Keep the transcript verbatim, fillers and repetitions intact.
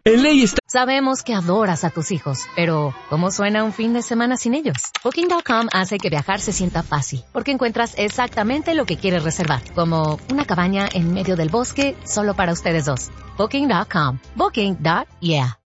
En ley está... Sabemos que adoras a tus hijos, pero ¿cómo suena un fin de semana sin ellos? Booking punto com hace que viajar se sienta fácil, porque encuentras exactamente lo que quieres reservar, como una cabaña en medio del bosque solo para ustedes dos. Booking punto com. Booking. Yeah.